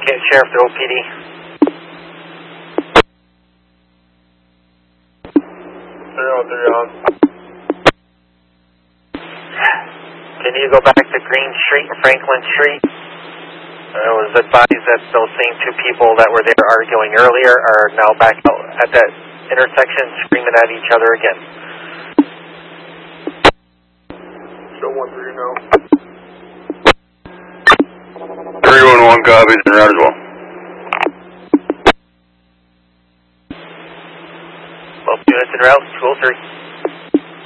Kent Sheriff to OPD. 303 on. Can you go back to Green Street and Franklin Street? I was advised that those same two people that were there arguing earlier are now back out at that intersection screaming at each other again. Show 13 now. 311 copies and route as well.